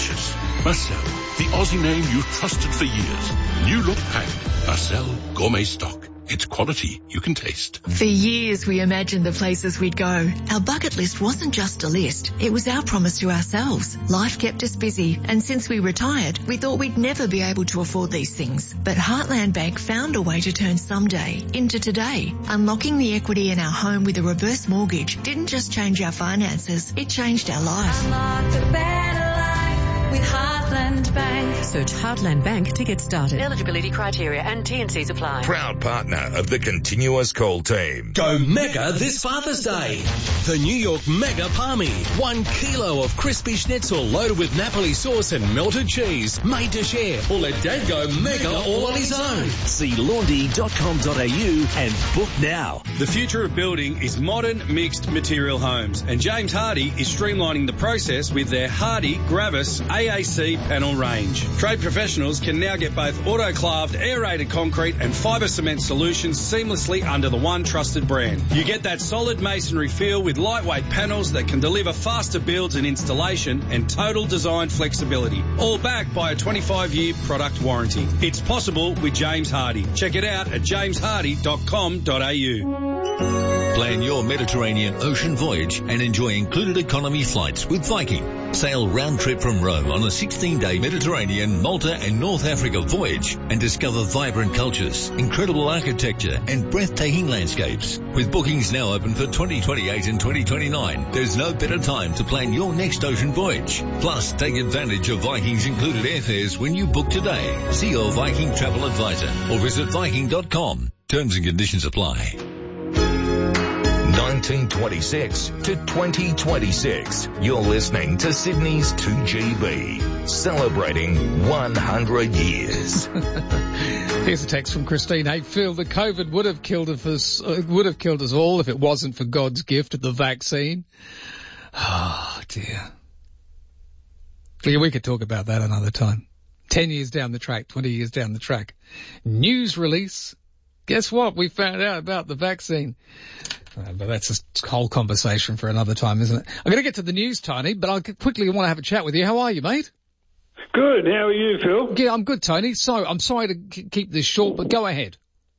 delicious. Marcel, the Aussie name you've trusted for years. New look packed. Marcel Gourmet Stock. It's quality you can taste. For years we imagined the places we'd go. Our bucket list wasn't just a list, it was our promise to ourselves. Life kept us busy, and since we retired, we thought we'd never be able to afford these things. But Heartland Bank found a way to turn someday into today. Unlocking the equity in our home with a reverse mortgage didn't just change our finances, it changed our life. Unlock the better life with Heartland Bank. Search Heartland Bank to get started. Eligibility criteria and T&Cs apply. Proud partner of the Continuous Call team. Go mega this Father's Day. The New York Mega Palmy. 1 kilo of crispy schnitzel loaded with Napoli sauce and melted cheese. Made to share. Or let Dad go mega all on his own. See laundry.com.au and book now. The future of building is modern mixed material homes, and James Hardie is streamlining the process with their Hardie Gravis AAC panel range. Trade professionals can now get both autoclaved aerated concrete and fibre cement solutions seamlessly under the one trusted brand. You get that solid masonry feel with lightweight panels that can deliver faster builds and installation and total design flexibility, all backed by a 25-year product warranty. It's possible with James Hardie. Check it out at jameshardy.com.au. Plan your Mediterranean ocean voyage and enjoy included economy flights with Viking. Sail round trip from Rome on a 16-day Mediterranean, Malta and North Africa voyage and discover vibrant cultures, incredible architecture and breathtaking landscapes. With bookings now open for 2028 and 2029, there's no better time to plan your next ocean voyage. Plus, take advantage of Viking's included airfares when you book today. See your Viking travel advisor or visit Viking.com. Terms and conditions apply. 1926 to 2026. You're listening to Sydney's 2GB, celebrating 100 years. Here's a text from Christine. Hey, Phil, the COVID would have killed us all if it wasn't for God's gift of the vaccine. Oh, dear. Yeah, we could talk about that another time. 10 years down the track, 20 years down the track. News release. Guess what? We found out about the vaccine. But that's a whole conversation for another time, isn't it? I'm going to get to the news, Tony, but I quickly want to have a chat with you. How are you, mate? Good. How are you, Phil? Yeah, I'm good, Tony. So, I'm sorry to keep this short, but go ahead.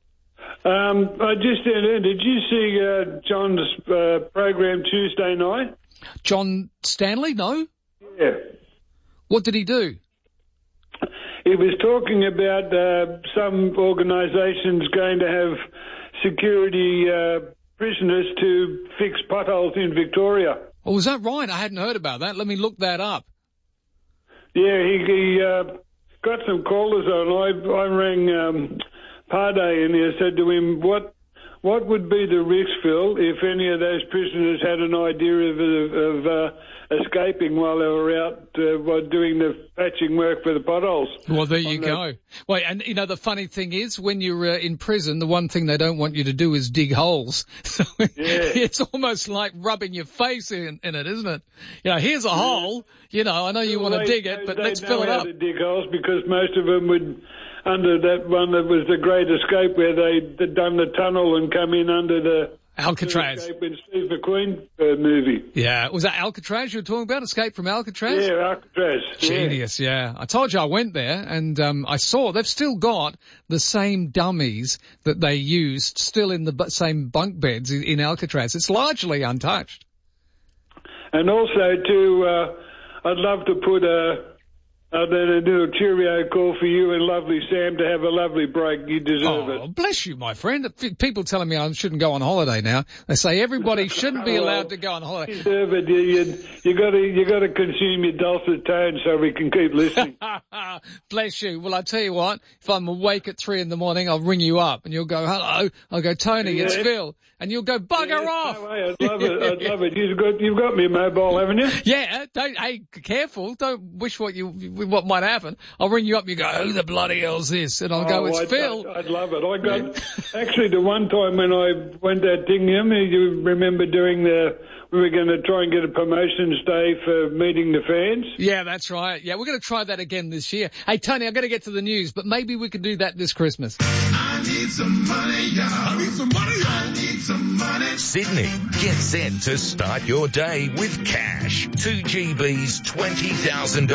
I just did you see John's program Tuesday night? John Stanley? No? Yeah. What did he do? He was talking about some organisations going to have security prisoners to fix potholes in Victoria. Oh, was that right? I hadn't heard about that. Let me look that up. Yeah, he got some callers on. I rang Parday and I said to him, what would be the risk, Phil, if any of those prisoners had an idea of escaping while they were out while doing the patching work for the potholes? Well, there you go. Well, and, you know, the funny thing is, when you're in prison, the one thing they don't want you to do is dig holes. So it's almost like rubbing your face in it, isn't it? You know, here's a hole. You know, I know you want to dig it, but let's fill it up. They know how to dig holes because most of them would, under that one that was the Great Escape, where they'd done the tunnel and come in under the Alcatraz. Escape in Steve McQueen movie. Yeah. Was that Alcatraz you were talking about? Escape from Alcatraz? Yeah, Alcatraz. Genius, yeah. I told you I went there and I saw they've still got the same dummies that they used still in the same bunk beds in Alcatraz. It's largely untouched. And also, too, I'd love to put then a little cheerio call for you and lovely Sam to have a lovely break. You deserve it. Bless you, my friend. People telling me I shouldn't go on holiday now. They say everybody shouldn't be allowed to go on holiday. You deserve it. You got to consume your dulcet tones so we can keep listening. Bless you. Well, I tell you what, if I'm awake at 3 a.m, I'll ring you up and you'll go, hello. I'll go, Tony, it's Phil. And you'll go, bugger off. No way, I'd love it. I'd love it. You've got me mobile, haven't you? Yeah. Hey, careful. Don't wish what might happen. I'll ring you up and you go, who the bloody hell's this? And I'll go, it's Phil. I'd love it. I got, actually, the one time when I went to Dingham, you remember doing we were going to try and get a promotions day for meeting the fans. Yeah, that's right. Yeah, we're going to try that again this year. Hey, Tony, I've got to get to the news, but maybe we can do that this Christmas. I need some money, y'all. I need some money, y'all. I need some money. Sydney, get set to start your day with cash. 2GB's $20,000